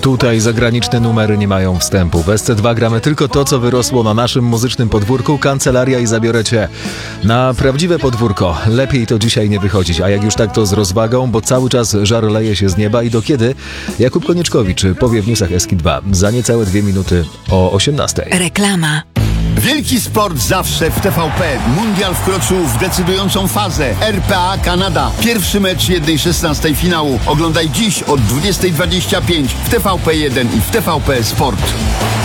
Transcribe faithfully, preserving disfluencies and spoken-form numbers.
Tutaj zagraniczne numery nie mają wstępu. W S C dwa gramy tylko to, co wyrosło na naszym muzycznym podwórku. Kancelaria i zabiorę cię na prawdziwe podwórko. Lepiej to dzisiaj nie wychodzić, a jak już tak to z rozwagą, bo cały czas żar leje się z nieba i do kiedy? Jakub Konieczkowicz powie w newsach Eski dwa za niecałe dwie minuty o osiemnastej. Reklama. Wielki sport zawsze w T V P. Mundial wkroczył w decydującą fazę. R P A Kanada. Pierwszy mecz jednej szesnastej finału. Oglądaj dziś od dwudziestej dwadzieścia pięć w T V P jeden i w T V P Sport.